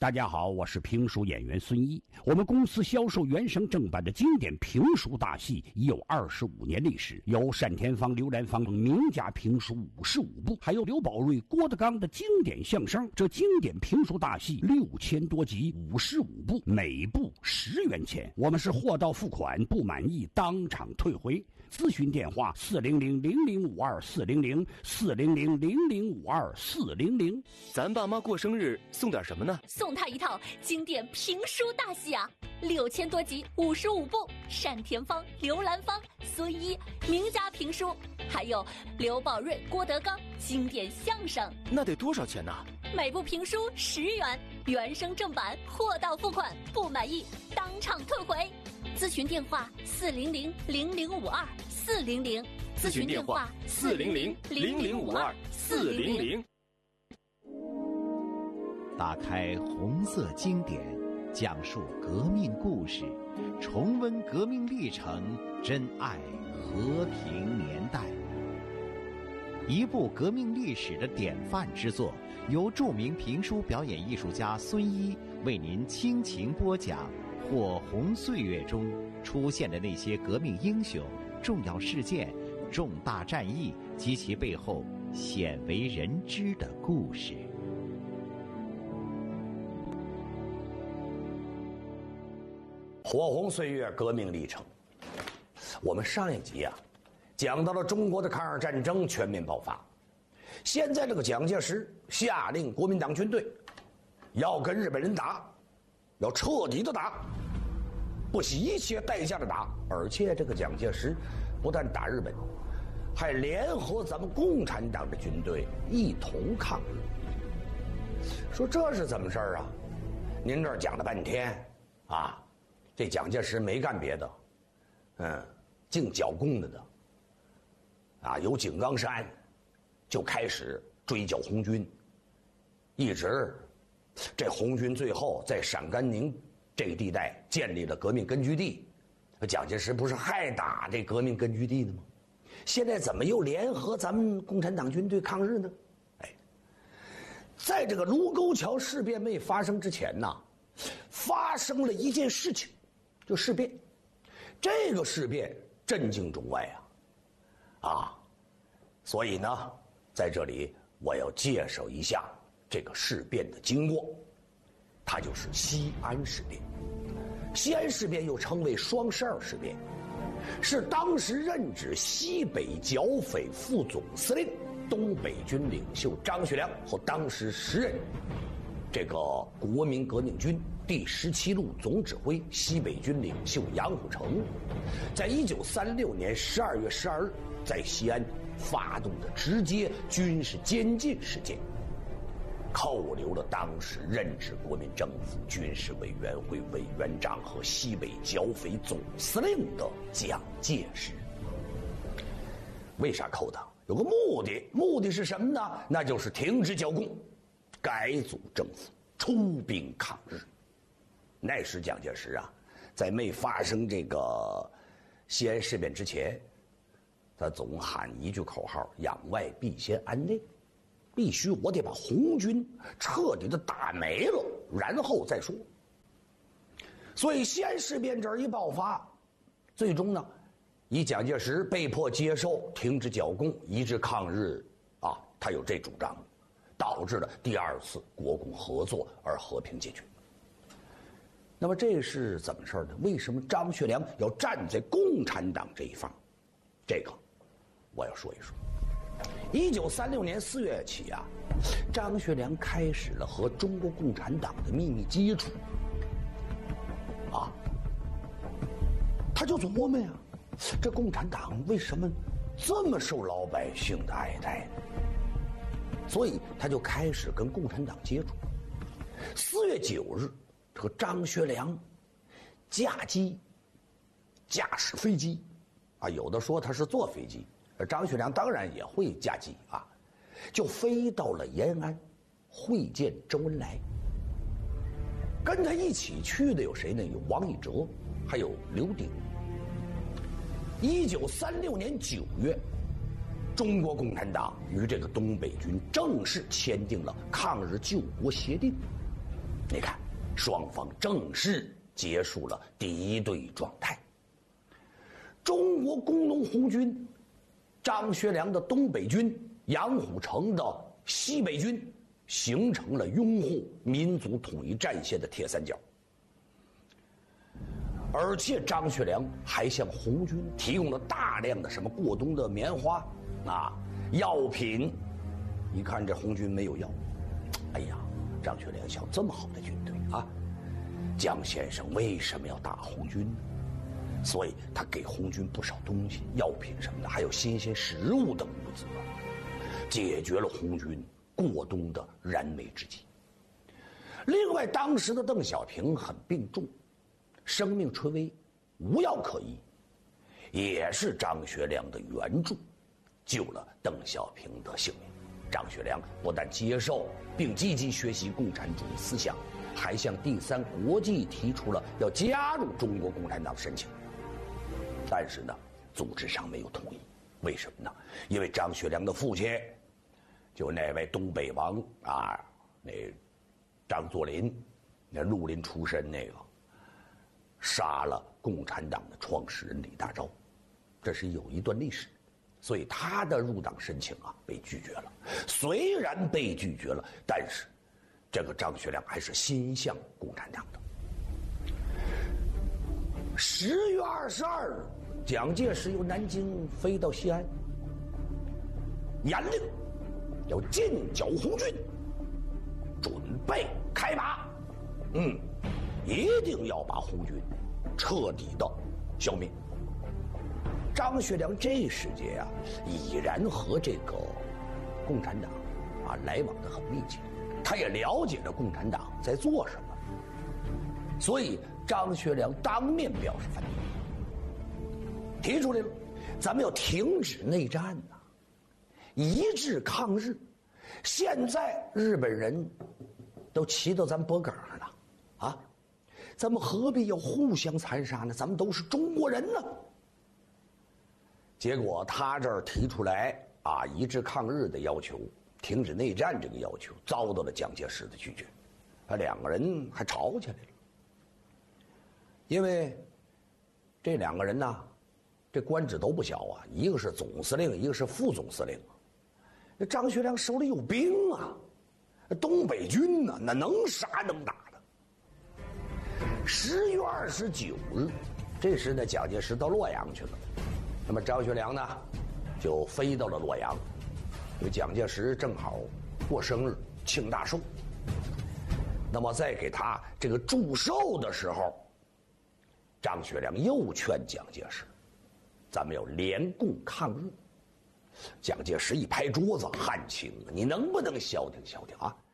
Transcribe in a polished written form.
大家好，我是评书演员孙一。我们公司销售原声正版的经典评书大戏已有25年历史，有单田芳、刘兰芳名家评书55部，还有刘宝瑞、郭德纲的经典相声。这经典评书大戏6000多集，55部，每部10元钱。我们是货到付款，不满意当场退回。咨询电话400-0052-400，400-0052-400。 咱爸妈过生日送点什么呢？ 送他一套经典评书大戏啊，6000多集，55部，单田芳、刘兰芳、孙一名家评书，还有刘宝瑞、郭德纲经典相声。 那得多少钱呢？ 每部评书10元，原声正版，货到付款，不满意当场退回。咨询电话400-0052-400， 咨询电话400-0052-400。 打开红色经典，讲述革命故事，重温革命历程，珍爱和平年代。一部革命历史的典范之作，由著名评书表演艺术家孙一为您倾情播讲火红岁月中出现的那些革命英雄、重要事件、重大战役及其背后鲜为人知的故事。 火红岁月革命历程，我们上一集讲到了中国的抗日战争全面爆发。现在这个蒋介石下令国民党军队要跟日本人打，要彻底的打，不惜一切代价的打。而且这个蒋介石不但打日本，还联合咱们共产党的军队一同抗日。说这是怎么事儿啊？您这儿讲了半天啊，这蒋介石没干别的，净剿共的由井冈山就开始追剿红军，一直这红军最后在陕甘宁这个地带建立了革命根据地。蒋介石不是还打这革命根据地呢吗？现在怎么又联合咱们共产党军队抗日呢？在这个卢沟桥事变没发生之前发生了一件事情，就事变。这个事变震惊中外所以呢，在这里我要介绍一下这个事变的经过。它就是西安事变。西安事变又称为双12事变，是当时任职西北剿匪副总司令、东北军领袖张学良和当时时任这个国民革命军第17路总指挥西北军领袖杨虎城，在1936年12月12日在西安发动的直接军事监禁事件，扣留了当时任职国民政府军事委员会委员长和西北剿匪总司令的蒋介石。为啥扣他？有个目的，目的是什么呢？那就是停止剿共，改组政府，出兵抗日。那时蒋介石在没发生这个西安事变之前，他总喊一句口号：攘外必先安内，必须我得把红军彻底的打没了，然后再说。所以西安事变这儿一爆发，最终呢，以蒋介石被迫接受停止剿共、一致抗日他有这主张，导致了第2次国共合作而和平解决。那么这是怎么事呢？为什么张学良要站在共产党这一方？这个我要说一说。1936年4月起张学良开始了和中国共产党的秘密接触他就琢磨这共产党为什么这么受老百姓的爱戴呢？所以他就开始跟共产党接触。4月9日，这个张学良驾驶飞机有的说他是坐飞机，张学良当然也会驾机就飞到了延安，会见周恩来。跟他一起去的有谁呢？有王以哲，还有刘鼎。1936年9月，中国共产党与这个东北军正式签订了抗日救国协定。 你看，双方正式结束了敌对状态。中国工农红军、张学良的东北军、杨虎城的西北军，形成了拥护民族统一战线的铁三角。而且张学良还向红军提供了大量的什么过冬的棉花药品。一看这红军没有药，哎呀，张学良想，这么好的军队啊，江先生为什么要打红军呢？所以他给红军不少东西，药品什么的，还有新鲜食物等物资，解决了红军过冬的燃眉之急。另外，当时的邓小平很病重，生命垂危，无药可医，也是张学良的援助，救了邓小平的性命。张学良不但接受并积极学习共产主义思想，还向第三国际提出了要加入中国共产党申请。但是呢，组织上没有同意。为什么呢？因为张学良的父亲，就那位东北王那张作霖，那绿林出身那个，杀了共产党的创始人李大钊，这是有一段历史。所以他的入党申请被拒绝了。虽然被拒绝了，但是这个张学良还是心向共产党的。10月22日，蒋介石由南京飞到西安，严令要进剿红军，准备开拔。一定要把红军彻底的消灭。张学良这时节已然和这个共产党来往得很密切，他也了解着共产党在做什么，所以张学良当面表示反对，提出来了，咱们要停止内战一致抗日。现在日本人都骑到咱脖梗上了咱们何必要互相残杀呢？咱们都是中国人呢。结果他这儿提出来一致抗日的要求，停止内战这个要求，遭到了蒋介石的拒绝，两个人还吵起来了。因为这两个人这官职都不小一个是总司令，一个是副总司令。张学良手里有兵东北军那能杀能打的。10月29日，这时呢，蒋介石到洛阳去了。那么张学良呢，就飞到了洛阳，因为蒋介石正好过生日庆大寿。那么在给他这个祝寿的时候，张学良又劝蒋介石，咱们要联共抗日。蒋介石一拍桌子，汉卿，你能不能消停消停